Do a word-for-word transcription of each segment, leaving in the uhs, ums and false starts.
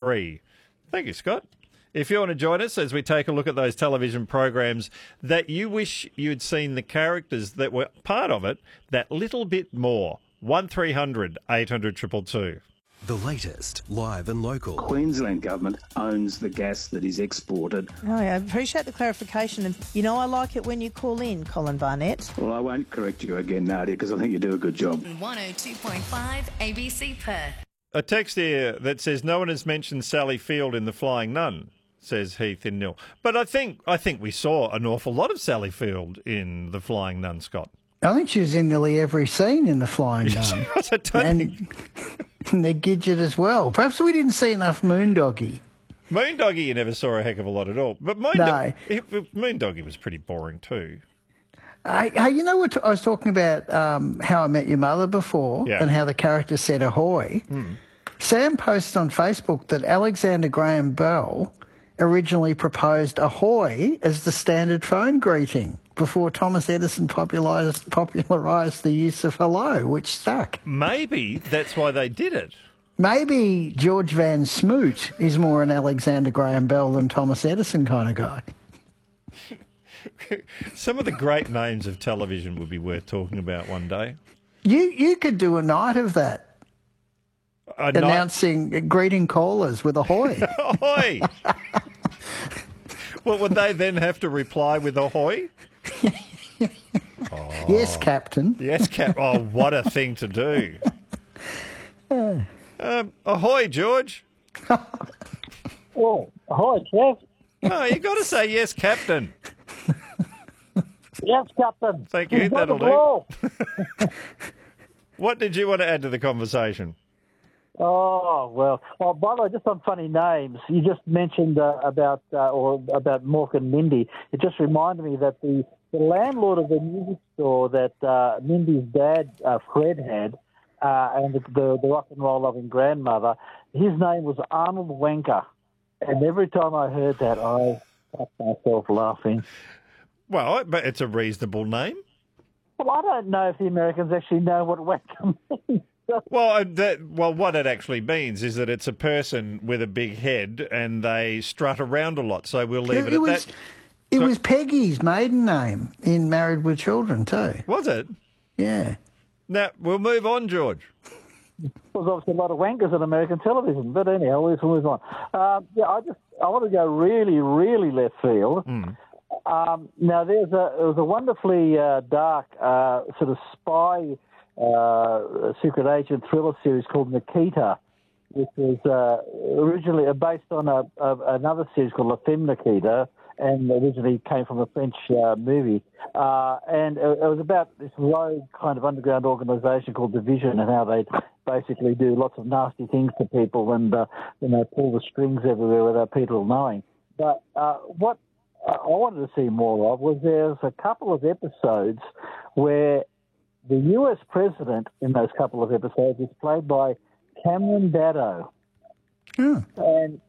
three. Thank you, Scott. If you want to join us as we take a look at those television programs that you wish you'd seen the characters that were part of it that little bit more, one three hundred eight hundred two two two. The latest, live and local. Queensland Government owns the gas that is exported. Oh, yeah, I appreciate the clarification. And, you know, I like it when you call in, Colin Barnett. Well, I won't correct you again, Nadia, because I think you do a good job. one oh two point five A B C Perth. A text here that says no one has mentioned Sally Field in The Flying Nun, says Heath in Nil. But I think I think we saw an awful lot of Sally Field in The Flying Nun, Scott. I think she was in nearly every scene in The Flying Nun. I don't and, think... and the Gidget as well. Perhaps we didn't see enough Moondoggie. Moondoggie, you never saw a heck of a lot at all. But Moondoggie, no. Moondoggie was pretty boring too. Hey, hey, you know what? I was talking about um, How I Met Your Mother before, yeah. and how the character said ahoy. Hmm. Sam posted on Facebook that Alexander Graham Bell originally proposed ahoy as the standard phone greeting before Thomas Edison popularised, popularised the use of hello, which stuck. Maybe that's why they did it. Maybe George Van Smoot is more an Alexander Graham Bell than Thomas Edison kind of guy. Some of the great names of television would be worth talking about one day. You you could do a night of that. A announcing, night... greeting callers with ahoy. Ahoy! Well, would they then have to reply with ahoy? Oh. Yes, Captain. Yes, Cap. Oh, what a thing to do. Um, ahoy, George. Oh, ahoy, Kev. No, you got to say yes, Captain. Yes, Captain. Thank you. You've That'll do. What did you want to add to the conversation? Oh, well. Oh, by the way, just on funny names, you just mentioned uh, about uh, or about Mork and Mindy. It just reminded me that the, the landlord of the music store that uh, Mindy's dad, uh, Fred, had, uh, and the, the, the rock and roll loving grandmother, his name was Arnold Wanker. And every time I heard that, I stopped myself laughing. Well, but it's a reasonable name. Well, I don't know if the Americans actually know what wanker means. Well, that, well, what it actually means is that it's a person with a big head and they strut around a lot. So we'll leave it, it, it at was, that. It so, was Peggy's maiden name in Married with Children too. Was it? Yeah. Now, we'll move on, George. There's obviously a lot of wankers on American television, but anyhow, let's move on. Uh, yeah, I just I want to go really, really left field. Mm. Um, now, there's a it was a wonderfully uh, dark uh, sort of spy uh, secret agent thriller series called Nikita, which was uh, originally based on a, a, another series called La Femme Nikita, and originally came from a French uh, movie. Uh, and it, it was about this rogue kind of underground organisation called Division and how they basically do lots of nasty things to people and, uh, you know, pull the strings everywhere without people knowing. But uh, what I wanted to see more of was there's a couple of episodes where the U S president in those couple of episodes is played by Cameron Daddo. Hmm. And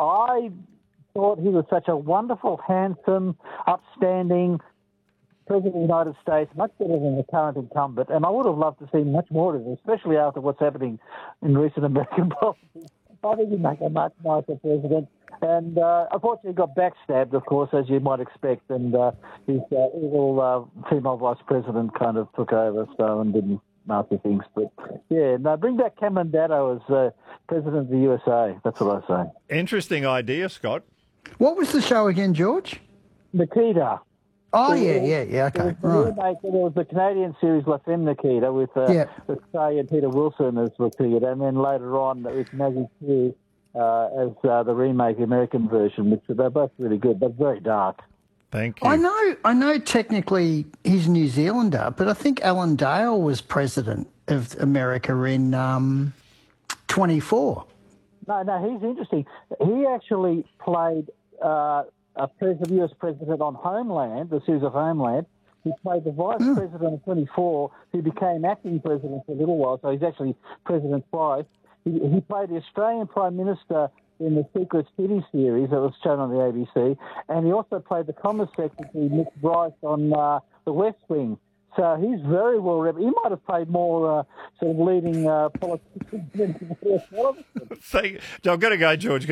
I thought he was such a wonderful, handsome, upstanding President of the United States, much better than the current incumbent, and I would have loved to see much more of it, especially after what's happening in recent American politics. I think he'd make a much nicer president. And uh, unfortunately, he got backstabbed, of course, as you might expect, and uh, his uh, evil uh, female vice president kind of took over so and did nasty things. But, yeah, no, bring back Cameron Daddo as uh, president of the U S A. That's what I say. Interesting idea, Scott. What was the show again, George? Nikita. Oh, yeah, yeah, yeah, okay. There was, right. there was the Canadian series La Femme Nikita with, uh, yeah. with Say and Peter Wilson as Nikita, and then later on with Maggie Q uh, as uh, the remake American version, which they're both really good, but very dark. Thank you. I know, I know technically he's New Zealander, but I think Alan Dale was president of America in um, twenty-four. No, no, he's interesting. He actually played... Uh, a president, U S president on Homeland, the series of Homeland. He played the vice mm. president of twenty-four, who became acting president for a little while, so he's actually president twice. He, he played the Australian Prime Minister in the Secret City series that was shown on the A B C, and he also played the Commerce Secretary, Nick Bryce, on uh, The West Wing. So he's very well rep. He might have played more uh, sort of leading uh, politicians than Thank you. I'm going to go, George.